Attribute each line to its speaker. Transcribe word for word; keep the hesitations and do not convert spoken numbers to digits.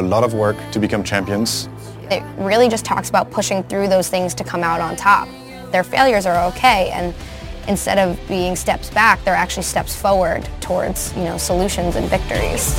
Speaker 1: a lot of work to become champions.
Speaker 2: It really just talks about pushing through those things to come out on top. Their failures are okay, and instead of being steps back, they're actually steps forward towards, you know, solutions and victories.